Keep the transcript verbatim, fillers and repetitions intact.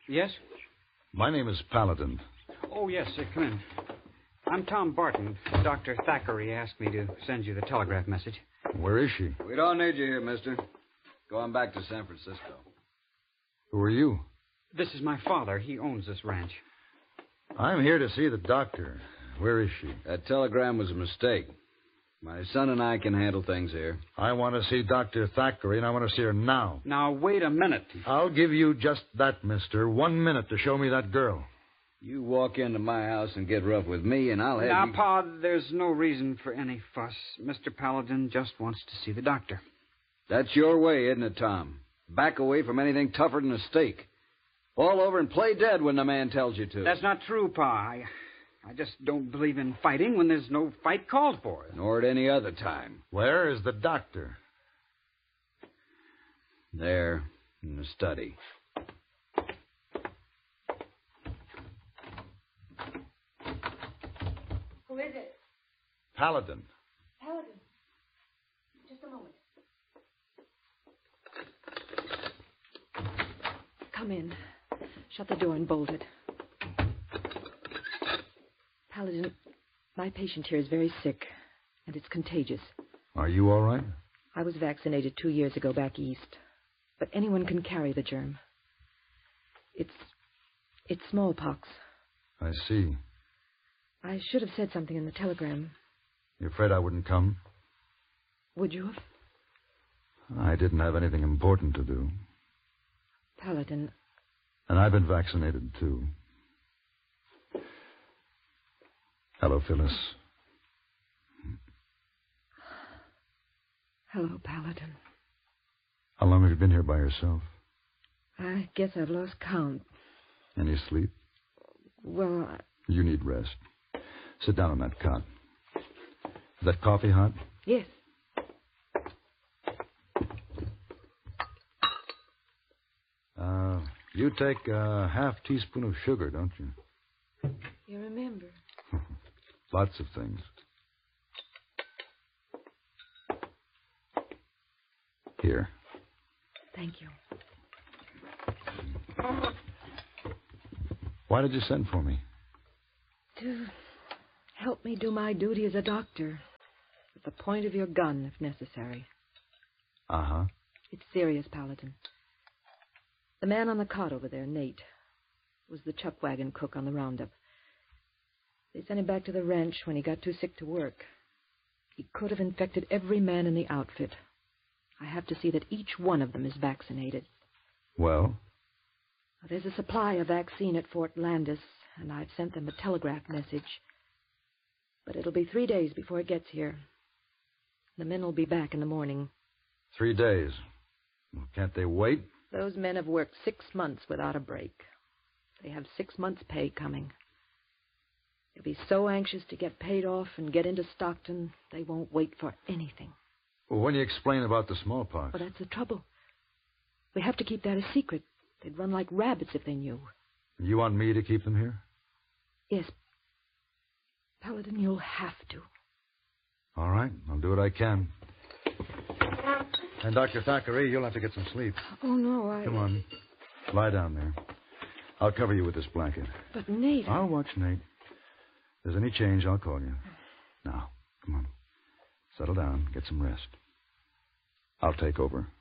Yes? My name is Paladin. Oh, yes, sir. Come in. I'm Tom Barton. Doctor Thackeray asked me to send you the telegraph message. Where is she? We don't need you here, mister. Go on back to San Francisco. Who are you? This is my father. He owns this ranch. I'm here to see the doctor. Where is she? That telegram was a mistake. My son and I can handle things here. I want to see Doctor Thackeray, and I want to see her now. Now, wait a minute. I'll give you just that, mister. One minute to show me that girl. You walk into my house and get rough with me, and I'll have Now, you... Pa, there's no reason for any fuss. Mister Paladin just wants to see the doctor. That's your way, isn't it, Tom? Back away from anything tougher than a stake. All over and play dead when the man tells you to. That's not true, Pa. I, I just don't believe in fighting when there's no fight called for. Nor at any other time. Where is the doctor? There, in the study. Who is it? Paladin. Paladin. Just a moment. Come in. Shut the door and bolt it. Paladin, my patient here is very sick, and it's contagious. Are you all right? I was vaccinated two years ago back east, but anyone can carry the germ. It's... it's smallpox. I see. I should have said something in the telegram. You afraid I wouldn't come? Would you have? I didn't have anything important to do. Paladin. And I've been vaccinated, too. Hello, Phyllis. Hello, Paladin. How long have you been here by yourself? I guess I've lost count. Any sleep? Well, I... You need rest. Sit down on that cot. Is that coffee hot? Yes. Uh, you take a half teaspoon of sugar, don't you? You remember. Lots of things. Here. Thank you. Why did you send for me? To help me do my duty as a doctor. At the point of your gun, if necessary. Uh-huh. It's serious, Paladin. The man on the cot over there, Nate, was the chuck wagon cook on the roundup. They sent him back to the ranch when he got too sick to work. He could have infected every man in the outfit. I have to see that each one of them is vaccinated. Well? There's a supply of vaccine at Fort Landis, and I've sent them a telegraph message. But it'll be three days before it gets here. The men will be back in the morning. Three days. Can't they wait? Those men have worked six months without a break. They have six months' pay coming. They'll be so anxious to get paid off and get into Stockton, they won't wait for anything. Well, when you explain about the smallpox... Well, that's the trouble. We have to keep that a secret. They'd run like rabbits if they knew. You want me to keep them here? Yes. Paladin, you'll have to. All right. I'll do what I can. And Doctor Thackeray, you'll have to get some sleep. Oh, no, I... Come on. Lie down there. I'll cover you with this blanket. But, Nate... I'll watch Nate. If there's any change, I'll call you. Now, come on. Settle down. Get some rest. I'll take over.